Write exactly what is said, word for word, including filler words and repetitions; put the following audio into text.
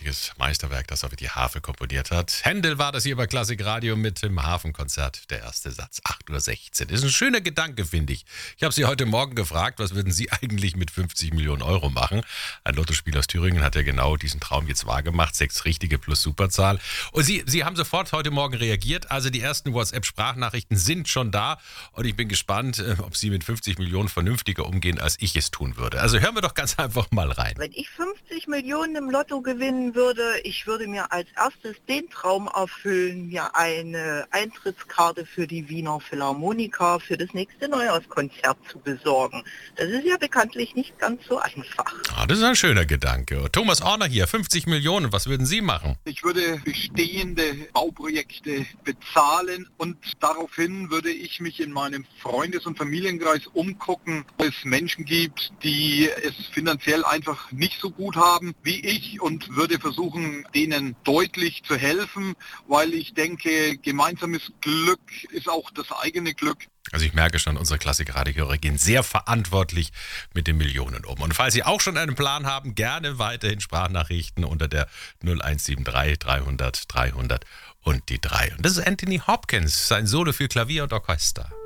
richtiges Meisterwerk, das auch die Harfe komponiert hat. Händel war das hier bei Klassik Radio mit dem Hafenkonzert, der erste Satz, acht Uhr sechzehn. Das ist ein schöner Gedanke, finde ich. Ich habe Sie heute Morgen gefragt, was würden Sie eigentlich mit fünfzig Millionen Euro machen? Ein Lottospieler aus Thüringen hat ja genau diesen Traum jetzt wahrgemacht, sechs richtige plus Superzahl. Und Sie, Sie haben sofort heute Morgen reagiert, also die ersten WhatsApp-Sprachnachrichten sind schon da und ich bin gespannt, ob Sie mit fünfzig Millionen vernünftiger umgehen, als ich es tun würde. Also hören wir doch ganz einfach mal rein. Wenn ich fünfzig Millionen im Lotto gewinnen würde, ich würde mir als erstes den Traum erfüllen, mir eine Eintrittskarte für die Wiener Philharmoniker für das nächste Neujahrskonzert zu besorgen. Das ist ja bekanntlich nicht ganz so einfach. Ah, das ist ein schöner Gedanke. Thomas Orner hier, fünfzig Millionen, was würden Sie machen? Ich würde bestehende Bauprojekte bezahlen und daraufhin würde ich mich in meinem Freundes- und Familienkreis umgucken, ob es Menschen gibt, die es finanziell einfach nicht so gut haben wie ich und würde versuchen, denen deutlich zu helfen, weil ich denke, gemeinsames Glück ist auch das eigene Glück. Also ich merke schon, unsere Klassik-Radiohörer gehen sehr verantwortlich mit den Millionen um. Und falls Sie auch schon einen Plan haben, gerne weiterhin Sprachnachrichten unter der null eins sieben drei dreihundert dreihundert und die drei. Und das ist Anthony Hopkins, sein Solo für Klavier und Orchester.